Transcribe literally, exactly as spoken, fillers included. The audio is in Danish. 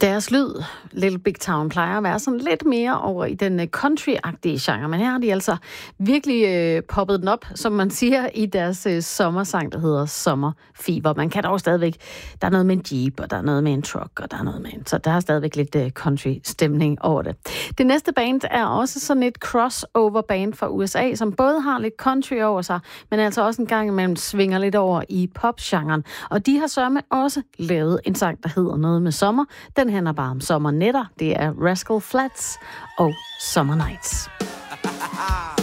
Deres lyd, Little Big Town, plejer at være sådan lidt mere over i den country-agtige genre, men her har de altså virkelig øh, poppet den op, som man siger, i deres øh, sommersang, der hedder Summer Fever. Man kan dog stadigvæk, der er noget med en jeep, og der er noget med en truck, og der er noget med en, så der er stadigvæk lidt øh, country-stemning over det. Det næste band er også sådan et crossover-band fra U S A, som både har lidt country over sig, men altså også en gang imellem svinger lidt over i pop-genren. Og de har sørme også lavet en sang, der hedder noget med sommer. Den handler bare om sommernætter. Det er Rascal Flatts og Summer Nights.